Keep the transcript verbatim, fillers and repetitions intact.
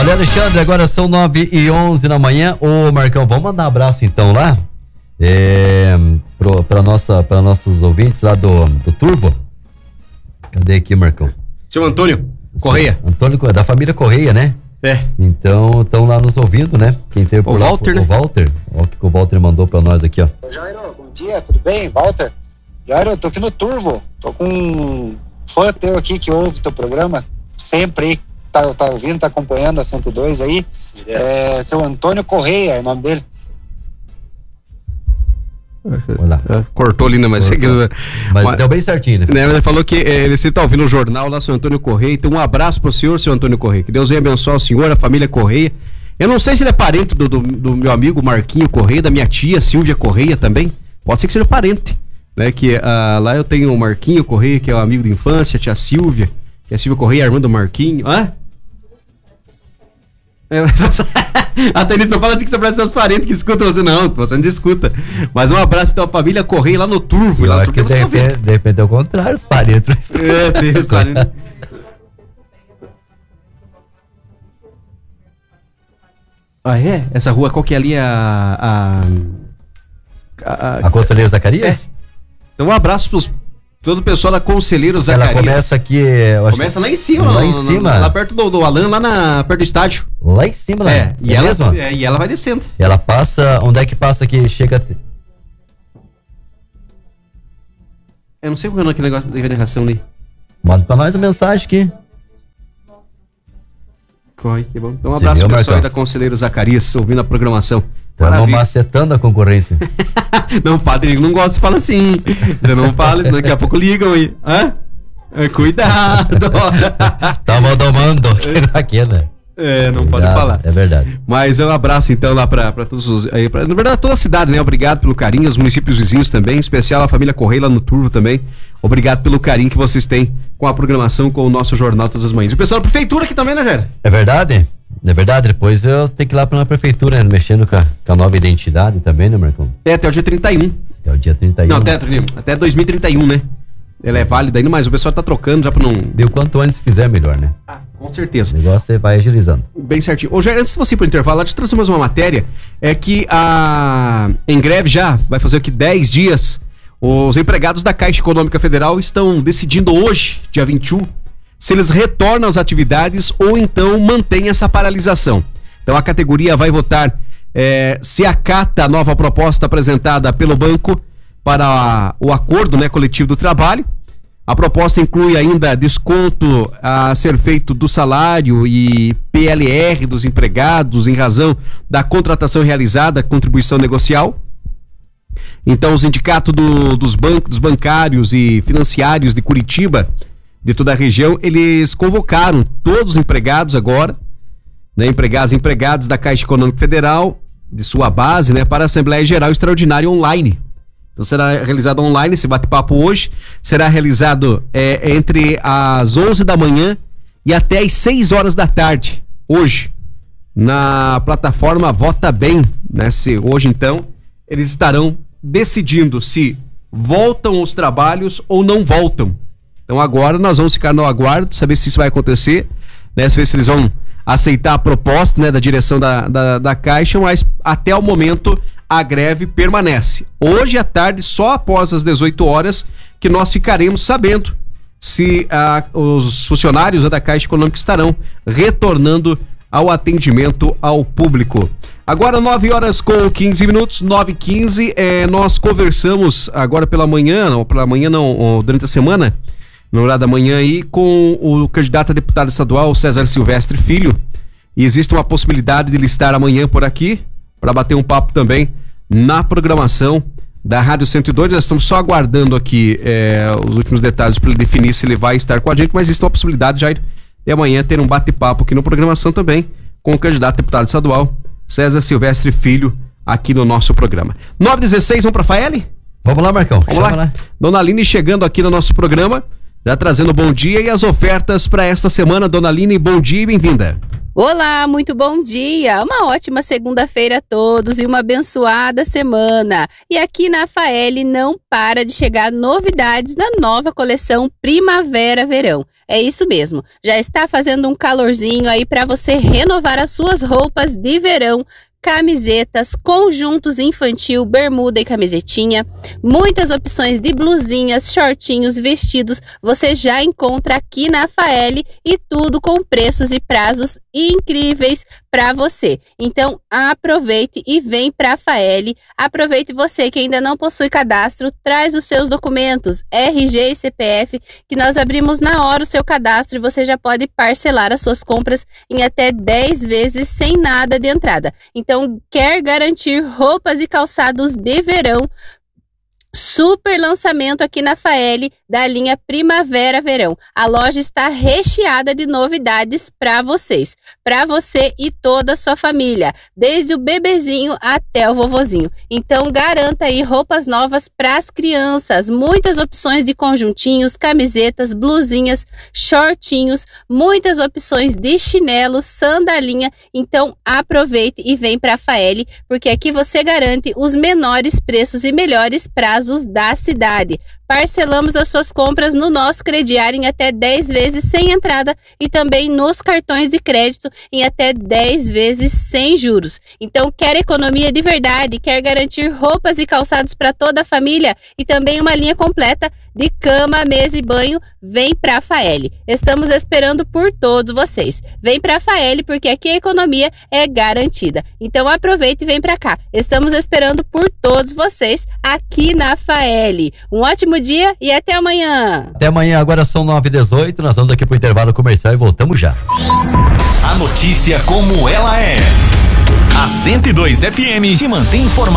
Valeu, Alexandre, agora são nove e onze da manhã. Ô Marcão, vamos mandar um abraço então lá é, para nossa, para nossos ouvintes lá do, do Turvo. Cadê aqui, Marcão? Seu Antônio Correia. Seu Antônio, da família Correia, né? É. Então, estão lá nos ouvindo, né? Quem teve por o lá, Walter, o, né? o Walter. Olha o que o Walter mandou pra nós aqui, ó. Jairo, bom dia, tudo bem? Walter? Jairo, eu tô aqui no Turvo. Tô com um fã teu aqui que ouve teu programa. Sempre aí, tá, tá ouvindo, tá acompanhando a cento e dois aí. É. É, seu Antônio Correia é o nome dele. Olha lá. Cortou ali, né? Mas, Cortou. mas, mas deu bem certinho, né? né? Ele falou que é, ele sempre tá ouvindo o jornal lá, seu Antônio Correia. Então, um abraço pro senhor, seu Antônio Correia. Que Deus venha abençoar o senhor, a família Correia. Eu não sei se ele é parente do, do, do meu amigo Marquinho Correia, da minha tia Silvia Correia também. Pode ser que seja parente, né? Que uh, lá eu tenho o Marquinho Correia, que é um amigo de infância, a tia Silvia, que é a Silvia Correia, a irmã do Marquinho. Hã? É, até nisso não fala assim que você parece seus parentes que escutam você, não, você não escuta. Mas um abraço então à família Correia lá no Turvo. Eu lá acho que de repente, de repente é o contrário, os parentes. É, tem os parentes. Ah, é? Essa rua, qual que é ali a... A, a, a Conselheiro Zacarias? É. Então um abraço pros todo o pessoal da Conselheiro Zacarias. Ela começa aqui... Eu acho começa lá em cima. Lá no, em no, cima. Lá perto do, do Alan, lá na, perto do estádio. Lá em cima, lá. É, e, é ela, mesmo? é, e ela vai descendo. Ela passa... Onde é que passa que chega... Eu não sei qual é aquele negócio da narração ali. Manda pra nós a mensagem aqui. Corre, que bom. Então um abraço pro pessoal aí da Conselheiro Zacarias, ouvindo a programação. Estamos macetando a concorrência. Não, padre, não gosta de falar assim. Você não fala, senão daqui a pouco ligam aí. Hã? Cuidado! Tava domando aqui, né? É, não Cuidado, pode falar. É verdade. Mas um abraço então lá pra, pra todos os. Aí, pra, na verdade, toda a cidade, né? Obrigado pelo carinho, os municípios vizinhos também, em especial a família Correia lá no Turvo também. Obrigado pelo carinho que vocês têm com a programação, com o nosso jornal todas as manhãs. E o pessoal da prefeitura aqui também, né, Jair? É verdade? É verdade, depois eu tenho que ir lá pra prefeitura, né? Mexendo com a, com a nova identidade também, né, Marcão? É, até o dia trinta e um. Até o dia trinta e um. Não, até, até dois mil e trinta e um, né? Ela é válida ainda, mas o pessoal tá trocando já pra não... E o quanto antes fizer, melhor, né? Ah, com certeza. O negócio vai agilizando. Bem certinho. Ô, Jair, antes de você ir pro intervalo, deixa eu trazer mais uma matéria. É que a... em greve já, vai fazer aqui dez dias, os empregados da Caixa Econômica Federal estão decidindo hoje, dia vinte e um, se eles retornam às atividades ou então mantêm essa paralisação. Então a categoria vai votar é, se acata a nova proposta apresentada pelo banco para a, o acordo, né, coletivo do trabalho. A proposta inclui ainda desconto a ser feito do salário e P L R dos empregados em razão da contratação realizada, contribuição negocial. Então, o sindicato do, dos bancos, dos bancários e financiários de Curitiba, de toda a região, eles convocaram todos os empregados agora, né, empregados e empregados da Caixa Econômica Federal, de sua base, né, para a Assembleia Geral Extraordinária online. Então será realizado online esse bate-papo hoje, será realizado é, entre as onze da manhã e até as seis horas da tarde, hoje, na plataforma Vota Bem, né? Se hoje então eles estarão decidindo se voltam os trabalhos ou não voltam. Então agora nós vamos ficar no aguardo, saber se isso vai acontecer, né? Saber se eles vão aceitar a proposta, né, da direção da, da, da Caixa, mas até o momento a greve permanece. Hoje à tarde, só após as dezoito horas, que nós ficaremos sabendo se ah, os funcionários da Caixa Econômica estarão retornando ao atendimento ao público. Agora nove horas com quinze minutos, nove e quinze, eh, nós conversamos agora pela manhã, não, pela manhã não, durante a semana, no horário da manhã aí, com o candidato a deputado estadual César Silvestre Filho, e existe uma possibilidade de ele estar amanhã por aqui, para bater um papo também na programação da Rádio cento e dois. Nós estamos só aguardando aqui é, os últimos detalhes para ele definir se ele vai estar com a gente, mas existe uma possibilidade, Jair, de amanhã ter um bate-papo aqui na programação também com o candidato a deputado estadual César Silvestre Filho aqui no nosso programa. nove e dezesseis, vamos para a Faeli? Vamos lá, Marcão. Vamos lá. lá. Dona Aline chegando aqui no nosso programa, já trazendo bom dia e as ofertas para esta semana. Dona Aline, bom dia e bem-vinda. Olá, muito bom dia, uma ótima segunda-feira a todos e uma abençoada semana. E aqui na Faeli não para de chegar novidades da nova coleção Primavera-Verão. É isso mesmo, já está fazendo um calorzinho aí para você renovar as suas roupas de verão. Camisetas, conjuntos infantil, bermuda e camisetinha, muitas opções de blusinhas, shortinhos, vestidos, você já encontra aqui na Faeli e tudo com preços e prazos incríveis para você. Então aproveite e vem para a Faeli. Aproveite você que ainda não possui cadastro, traz os seus documentos, R G e C P F, que nós abrimos na hora o seu cadastro e você já pode parcelar as suas compras em até dez vezes sem nada de entrada. Então, quer garantir roupas e calçados de verão? Super lançamento aqui na Faeli da linha Primavera-Verão. A loja está recheada de novidades para vocês, para você e toda a sua família, desde o bebezinho até o vovozinho. Então garanta aí roupas novas para as crianças, muitas opções de conjuntinhos, camisetas, blusinhas, shortinhos, muitas opções de chinelos, sandalinha. Então aproveite e vem para a Faeli, porque aqui você garante os menores preços e melhores prazos da cidade. Parcelamos as suas compras no nosso crediário em até dez vezes sem entrada e também nos cartões de crédito em até dez vezes sem juros. Então, quer economia de verdade, quer garantir roupas e calçados para toda a família e também uma linha completa de cama, mesa e banho, vem para a Faeli. Estamos esperando por todos vocês. Vem para a Faeli porque aqui a economia é garantida. Então, aproveite e vem para cá. Estamos esperando por todos vocês aqui na Faeli. Um ótimo dia e até amanhã. Até amanhã, agora são nove e dezoito, nós vamos aqui pro intervalo comercial e voltamos já. A notícia como ela é. A cento e dois F M te mantém informado.